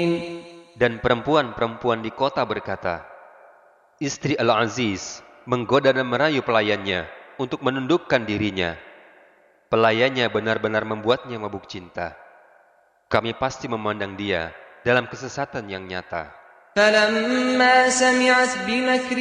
Dan perempuan-perempuan di kota berkata, istri Al-Aziz menggoda dan merayu pelayannya untuk menundukkan dirinya. Pelayannya benar-benar membuatnya mabuk cinta. Kami pasti memandang dia dalam kesesatan yang nyata.